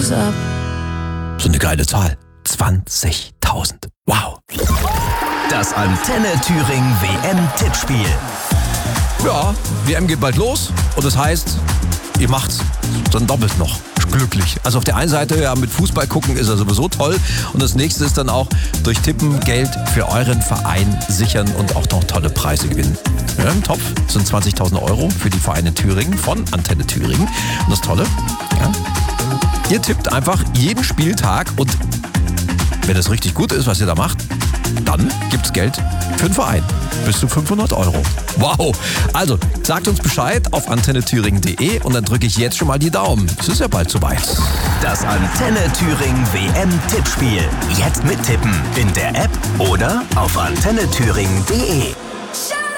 So eine geile Zahl. 20.000. Wow. Das Antenne Thüringen WM-Tippspiel. Ja, WM geht bald los und das heißt, ihr macht's dann doppelt noch glücklich. Also auf der einen Seite, ja, mit Fußball gucken ist ja sowieso toll und das nächste ist dann auch durch Tippen Geld für euren Verein sichern und auch noch tolle Preise gewinnen. Ja, im Topf sind 20.000 Euro für die Vereine Thüringen von Antenne Thüringen. Und das Tolle, ja, ihr tippt einfach jeden Spieltag und wenn es richtig gut ist, was ihr da macht, dann gibt's Geld für den Verein. Bis zu 500 Euro. Wow! Also, sagt uns Bescheid auf antennethüringen.de und dann drücke ich jetzt schon mal die Daumen. Es ist ja bald soweit. Das Antenne Thüringen WM-Tippspiel. Jetzt mittippen in der App oder auf antennethüringen.de.